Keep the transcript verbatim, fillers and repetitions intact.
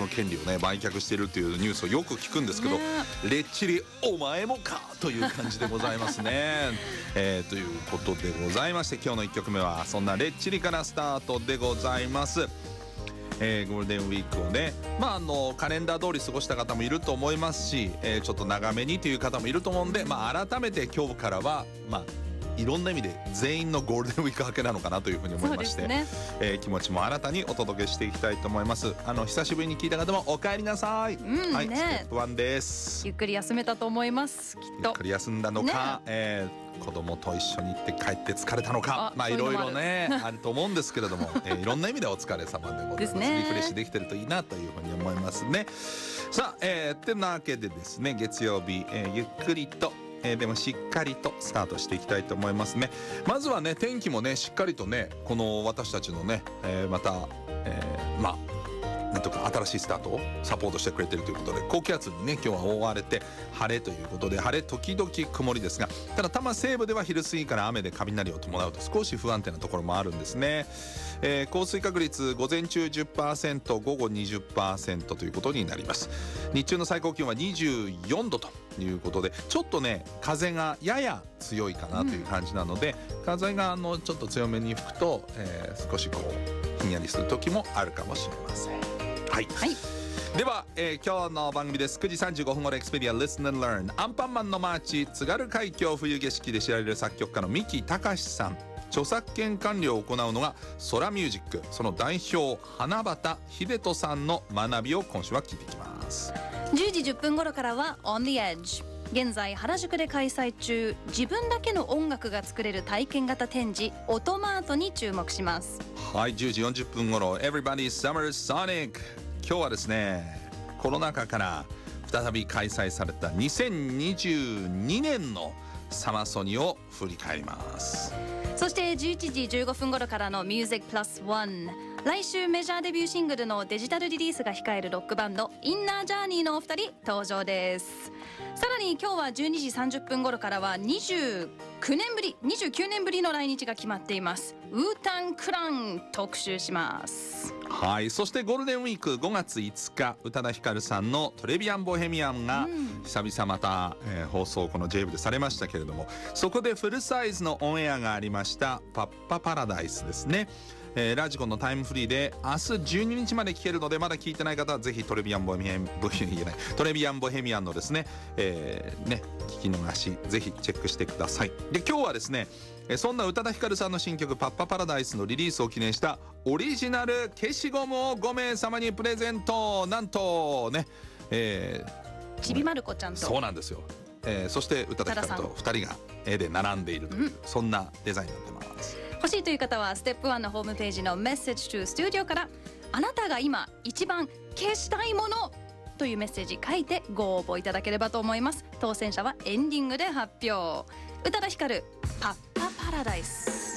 の権利をね売却しているというニュースをよく聞くんですけど、レッチリお前もかという感じでございますね、えー、ということでございまして、今日のいっきょくめはそんなレッチリからスタートでございます。えー、ゴールデンウィークをね、まあ、あのカレンダー通り過ごした方もいると思いますし、えー、ちょっと長めにという方もいると思うんで、まあ、改めて今日からは、まあ、いろんな意味で全員のゴールデンウィーク明けなのかなというふうに思いまして、ねえー、気持ちも新たにお届けしていきたいと思います。あの久しぶりに聞いた方もお帰りなさい、 うんはい、 ね、 ステップワンです。 ゆっくり休めたと思います。きっとゆっくり休んだのか、 ねえー子供と一緒に行って帰って疲れたのか、まあいろいろねあると思うんですけれども、えー、いろんな意味でお疲れ様でございます。 ね、 リフレッシュできてるといいなというふうに思いますね。さあ、えー、ってなわけでですね、月曜日、えー、ゆっくりと、えー、でもしっかりとスタートしていきたいと思いますね。まずはね、天気もねしっかりとね、この私たちのね、えー、また、えー、まあなんとか新しいスタートをサポートしてくれているということで、高気圧にね今日は覆われて晴れということで、晴れ時々曇りですが、ただ多摩西部では昼過ぎから雨で雷を伴うと少し不安定なところもあるんですね。えー、降水確率午前中 じゅっパーセント、午後 にじゅっパーセント ということになります。日中の最高気温はにじゅうよんどということで、ちょっとね風がやや強いかなという感じなので、うん、風があのちょっと強めに吹くと、えー、少しこうひんやりする時もあるかもしれません。はい、はい、では、えー、今日の番組です。くじさんじゅうごふん頃エクスペディア Listen and Learn アンパンマンのマーチ、津軽海峡冬景色で知られる作曲家の三木隆さん、著作権管理を行うのがソラミュージック、その代表花畑秀人さんの学びを今週は聞いていきます。 じゅうじじゅっぷん頃からは On the Edge、 現在原宿で開催中、自分だけの音楽が作れる体験型展示オトマートに注目します。 はい、じゅうじよんじゅっぷん頃 Everybody's Summer Sonic、今日はですね、コロナ禍から再び開催されたにせんにじゅうにねんのサマソニを振り返ります。 そしてじゅういちじじゅうごふん頃からの Music Plus One、 来週メジャーデビューシングルのデジタルリリースが控えるロックバンドインナージャーニーのお二人登場です。さらに今日はじゅうにじさんじゅっぷん頃からはにじゅうきゅうねんぶりにじゅうきゅうねんぶりの来日が決まっています。ウータンクラン特集します。 はい、そしてゴールデンウィークごがついつか、宇多田ヒカルさんのトレビアンボヘミアンが久々また、えー、放送この ジェイブイ でされましたけれども、そこでフルサイズのオンエアがありましたパッパパラダイスですね。えー、ラジコンのタイムフリーで明日じゅうににちまで聞けるので、まだ聞いてない方はぜひトレビアンボヘミアンボヘミアントレビアンボヘミアンのですね、えー、ね聞き逃しぜひチェックしてください。で、今日はですね、そんな宇多田ヒカルさんの新曲パッパパラダイスのリリースを記念したオリジナル消しゴムをごめい様にプレゼント。なんとね、えー、 ちびまる子ちゃんと、 そうなんですよ、えー、そして宇多田ヒカルとふたりが絵で並んでいるという、うん、そんなデザインになってます。 欲しいという方はステップワンのホームページのメッセージ to スタジオから、あなたが今一番消したいものというメッセージ書いてご応募いただければと思います。当選者はエンディングで発表。宇多田ヒカルパッパパラダイス。